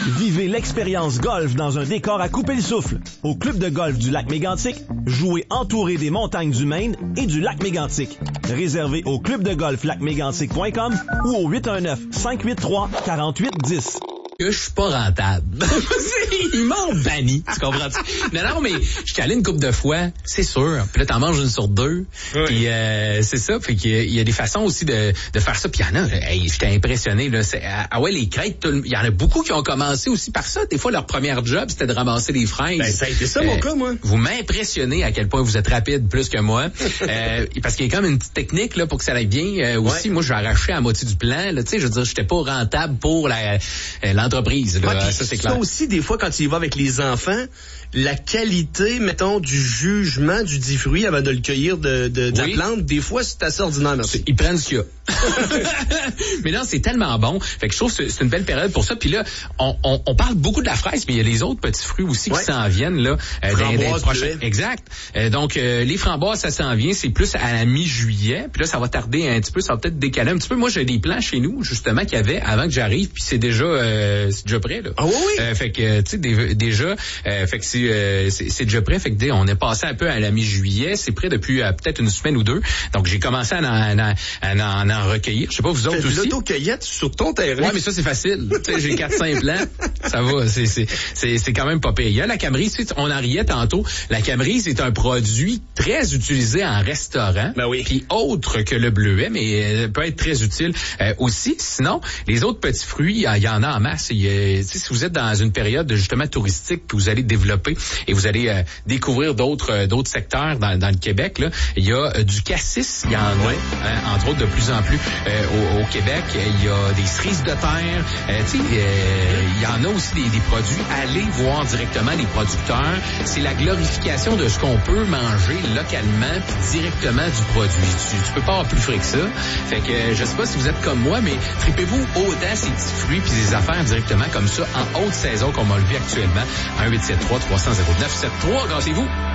Vivez l'expérience golf dans un décor à couper le souffle. Au Club de golf du Lac Mégantic, jouez entouré des montagnes du Maine et du Lac Mégantic. Réservé au clubdegolflacmégantic.com ou au 819-583-4810. Que je suis pas rentable. Ils m'ont banni, tu comprends? Non, mais je suis allé une couple de fois, c'est sûr. Puis là, t'en manges une sur deux. Oui. Puis c'est ça. Fait qu'il y a des façons aussi de faire ça. Puis il y en a, j'étais impressionné. Là, les crêtes, il y en a beaucoup qui ont commencé aussi par ça. Des fois, leur première job, c'était de ramasser des fraises. Ben, ça a été ça, mon cas, moi. Vous m'impressionnez à quel point vous êtes rapide plus que moi. Parce qu'il y a quand même une petite technique là pour que ça aille bien. Aussi, moi, je vais arracher à moitié du plan. Tu sais, je veux dire, j'étais pas rentable pour l'entreprise. Là. Ouais, ça, c'est clair. Ça aussi, des fois, quand tu y vas avec les enfants, la qualité, mettons, du jugement du dit fruit avant de le cueillir de la plante, des fois, c'est assez ordinaire. Merci. Ils prennent ce qu'il y a. Mais non, c'est tellement bon. Fait que je trouve que c'est une belle période pour ça. Puis là, on parle beaucoup de la fraise, mais il y a les autres petits fruits aussi qui s'en viennent là. Framboises, exact. Donc, les framboises, ça s'en vient. C'est plus à la mi-juillet. Puis là, ça va tarder un petit peu. Ça va peut-être décaler un petit peu. Moi, j'ai des plants chez nous, justement, qu'il y avait avant que j'arrive. Puis c'est déjà prêt, là. Ah oui? Fait que, tu sais, déjà, fait que c'est déjà prêt. Fait que on est passé un peu à la mi-juillet. C'est prêt depuis peut-être une semaine ou deux. Donc, j'ai commencé à en recueillir. Je sais pas, vous autres aussi. L'autocueillette sur ton terrain. Ouais, mais ça, c'est facile. Tu sais, j'ai 4-5 plants. Ça va. C'est quand même pas pire. Il y a la camerise. Tu sais, on en riait tantôt. La camerise est un produit très utilisé en restaurant. Ben oui. Puis autre que le bleuet, mais peut être très utile aussi. Sinon, les autres petits fruits, il y en a en masse. Si vous êtes dans une période justement touristique que vous allez développer et vous allez découvrir d'autres secteurs dans le Québec, là, il y a du cassis, il y en a, entre autres de plus en plus au Québec. Il y a des cerises de terre. Il y en a aussi des produits. Allez voir directement les producteurs. C'est la glorification de ce qu'on peut manger localement puis directement du produit. Tu peux pas avoir plus frais que ça. Fait que je sais pas si vous êtes comme moi, mais tripez-vous autant ces petits fruits puis ces affaires directement comme ça en haute saison comme on le vit actuellement. 1-873-300-0973. Grassez-vous.